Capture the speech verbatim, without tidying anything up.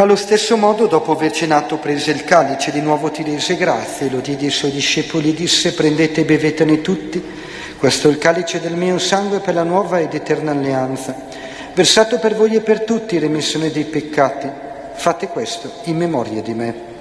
Allo stesso modo, dopo aver cenato, prese il calice, di nuovo ti rese grazie, lo diede ai suoi discepoli e disse: prendete e bevetene tutti, questo è il calice del mio sangue per la nuova ed eterna alleanza, versato per voi e per tutti in remissione dei peccati. Fate questo in memoria di me.